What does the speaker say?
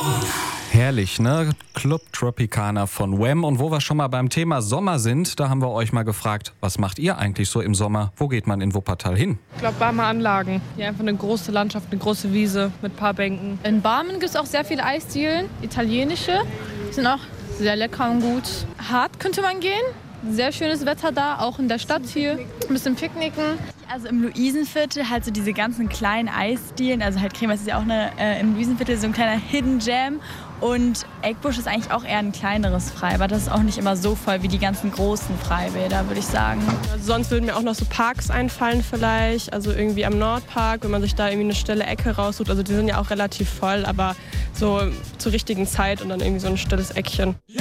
Herrlich, ne? Club Tropicana von Wham. Und wo wir schon mal beim Thema Sommer sind, da haben wir euch mal gefragt, was macht ihr eigentlich so im Sommer? Wo geht man in Wuppertal hin? Ich glaube, warme Anlagen. Ja, einfach eine große Landschaft, eine große Wiese mit ein paar Bänken. In Barmen gibt es auch sehr viele Eisdielen, italienische. Die sind auch sehr lecker und gut. Hart könnte man gehen. Sehr schönes Wetter da, auch in der Stadt hier. Ein bisschen picknicken. Also im Luisenviertel halt so diese ganzen kleinen Eisdielen. Also halt Cremers ist ja auch im Luisenviertel so ein kleiner Hidden Gem. Und Eckbusch ist eigentlich auch eher ein kleineres Freibad. Das ist auch nicht immer so voll wie die ganzen großen Freibäder, würde ich sagen. Also sonst würden mir auch noch so Parks einfallen vielleicht. Also irgendwie am Nordpark, wenn man sich da irgendwie eine stille Ecke raussucht. Also die sind ja auch relativ voll, aber so zur richtigen Zeit und dann irgendwie so ein stilles Eckchen.